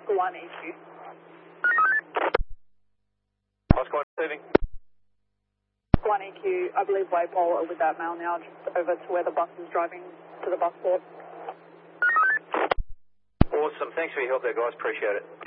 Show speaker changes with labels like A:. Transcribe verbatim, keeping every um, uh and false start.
A: Oscar one E Q.
B: Oscar one receiving.
A: one E Q, I believe Waypole are with that mail now, just over to where the bus is driving to the bus port.
B: Awesome. Thanks for your help there, guys. Appreciate it.